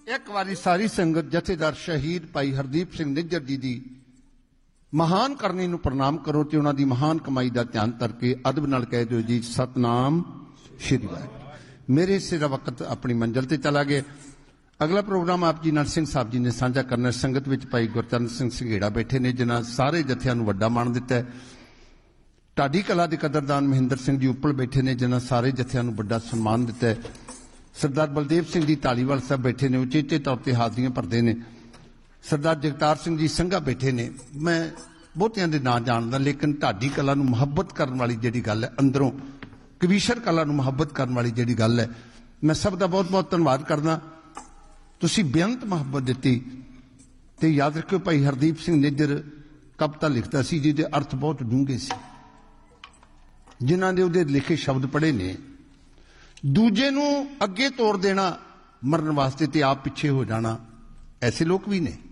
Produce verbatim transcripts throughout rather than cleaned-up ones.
एक बारी सारी संगत जथेदार शहीद भाई हरदीप सिंह निज्जर जी की महान करनी नूं प्रणाम करो ते उन्हां दी महान कमाई का ध्यान करके अदब नाल कह दो जी सतनाम श्री वाहिगुरू। मेरे सिरा वक्त अपनी मंजिल ते चला गया। अगला प्रोग्राम आप जी नाल सिंह साहब जी ने साझा करना। संगत विच भाई गुरचरण सिंह संघेड़ा बैठे ने जिन्हां सारे जत्थियां नूं वड्डा मान दिता है। ढाडी कला के कदरदान महेंद्र सिंह जी उप्पल बैठे ने जिन्हां सारे जत्थियां नूं वड्डा सन्मान दिता है। सरदार बलदेव सिंह जी धालीवाल साहब बैठे ने उचेचे तौर पर हाजिरियां भरते हैं। सरदार जगतार सिंह जी संघा बैठे ने। मैं बहुतियां दे नाम जानदा लेकिन ढाडी कला नूं मुहब्बत करन वाली जिहड़ी गल है अंदरों कबीशर कला नूं मुहब्बत करन वाली जिहड़ी गल है मैं सब दा बहुत बहुत धन्नवाद करदा। तुसीं बेअंत मुहब्बत दित्ती ते याद रखियो भाई हरदीप सिंह निज्जर कविता लिखता सी जिहदे अर्थ बहुत डूंघे सी। जिन्हां दे उहदे लिखे शब्द पढ़े ने दूजे नूं अगे तोड़ देना मरन वास्ते ते आप पिछे हो जाना ऐसे लोग भी ने।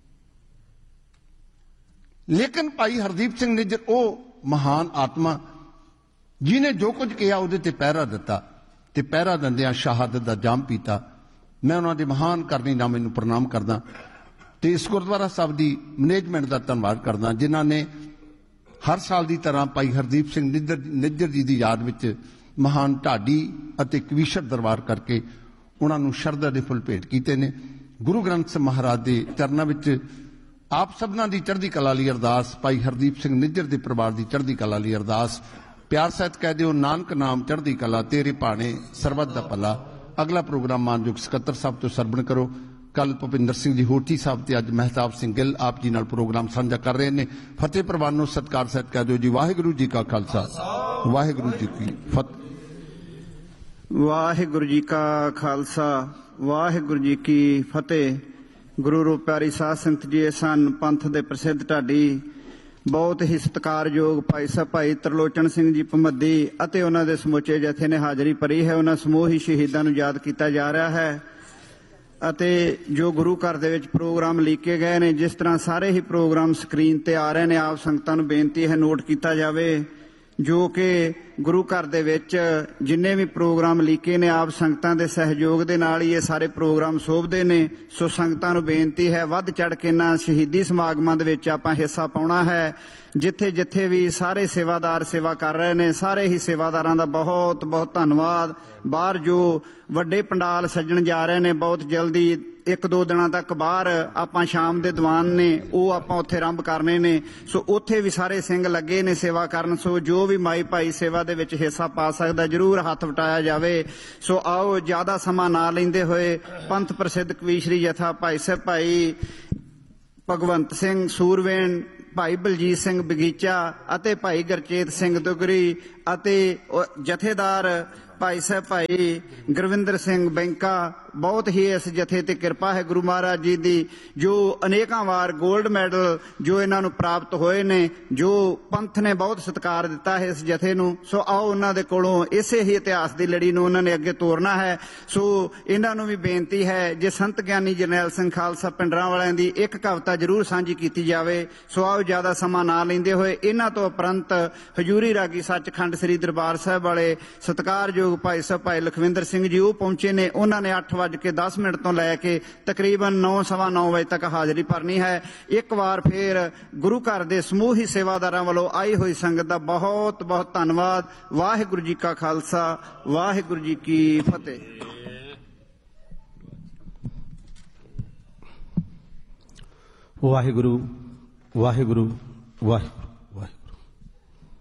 लेकिन भाई हरदीप सिंह निज्जर वो महान आत्मा जिन्हें जो कुछ किया उहदे ते पहरा दिता ते पहरा दिंदियां शहादत दा जाम पीता। मैं उन्हां दे महान करनी नामे नूं प्रणाम करदा ते इस गुरुद्वारा साहब दी मैनेजमेंट दा धन्नवाद करदा जिन्हां ने हर साल की तरह भाई हरदीप सिंह निज्जर निज्जर जी की याद विच महान ढाडी अते कवीशर दरबार करके उन्होंने शरधा के फुल भेंट किए ने। गुरु ग्रंथ साहिब महाराज के चरणों में आप सबना की चढ़ती कला लई अरदास। भाई हरदीप सिंह निज्जर के परिवार की चढ़ती कला लई अरदास। प्यार सहित कह दिओ नानक नाम चढ़ती कला तेरे भाणे सरबत दा भला। अगला प्रोग्राम मानयोग सकत्तर साहब तो सरवण करो। कल भुपिंदर सिंह जी होठी साहब ते अज महताब सिंह गिल आप जी नाल प्रोग्राम साझा कर रहे हैं। फतेह प्रवानो सत्कार सहित कह दिओ जी वाहिगुरू जी का खालसा वाहिगुरू जी की फतेह। वाहिगुरू जी का खालसा वाहिगुरू जी की फतेह। गुरु रूप प्यारी साध संगत जी सन पंथ दे प्रसिद्ध ढाडी बहुत ही सत्कारयोग भाई साहब भाई त्रिलोचन सिंह जी भमद्दी अते उन्हां दे समूचे जथे ने हाजरी भरी है। उन्हां समूह ही शहीदां नूं याद किया जा रहा है अते जो गुरु घर दे विच प्रोग्राम लीके गए ने जिस तरह सारे ही प्रोग्राम स्क्रीन ते आ रहे हैं आप संगतां नूं बेनती है नोट किया जाए जो कि गुरु घर दे विच जिन्ने भी प्रोग्राम लीके ने आप संगतां दे सहयोग दे नाल ही ये सारे प्रोग्राम शोभदे ने। सो संगतां नूं बेनती है वध चढ़ के इन्हां शहीदी समागमां दे विच आपां हिस्सा पाउणा है। जिथे जिथे भी सारे सेवादार सेवा कर रहे हैं सारे ही सेवादारां दा बहुत बहुत धन्नवाद। बाहर जो वड्डे पंडाल सजण जा रहे हैं बहुत जल्दी एक दो दिनों तक बाहर आपां शाम दे दीवान ने वो आपां उत्थे आरंभ करने ने। सो उत्थे भी सारे सिंह लगे ने सेवा करन। सो जो भी माई भाई सेवा दे विच हिस्सा पा सकदा जरूर हथ वटाया जाए। सो आओ ज्यादा समा ना लैंदे होए पंथ प्रसिद्ध कवीशरी जथा भाई साहब भाई भगवंत सिंह सूरवेण भाई बलजीत सिंह बगीचा अते भाई गुरचेत सिंह दुगरी अते जथेदार भाई साहब भाई गुरविंदर सिंह बैंका बहुत ही इस जथे ते कृपा है गुरु महाराज जी दी जो अनेकों वार गोल्ड मैडल जो इन्हों प्राप्त होए ने जो पंथ ने बहुत सत्कार दिता है इस जथे नूं। सो आओ उन्हां दे कोलों इसे ही इतिहास की लड़ी नूं उन्होंने अगे तोरना है। सो इन्हां नूं भी बेनती है जे संत ज्ञानी जरनैल सिंह खालसा पिंडरां वालियां दी एक कविता जरूर सांझी कीती जावे। सो आओ ज्यादा समा ना लैंदे होए इन्हां तो उपरंत हजूरी रागी सचखंड श्री दरबार साहिब वाले सत्कारयोग भाई साहब भाई लखविंदर सिंह जी वो पहुंचे ने। उन्होंने अठ वज के दस मिनट तो लैके तकरीबन नौ सवा नौ बजे तक हाजिरी भरनी है। एक बार फिर गुरु घर के समूह ही सेवादारां वालों आई हुई संगत का बहुत बहुत धन्नवाद। वाहिगुरू जी का खालसा वाहिगुरू जी की फतेह। वाहिगुरू वाहिगुरू वाहिगुरू।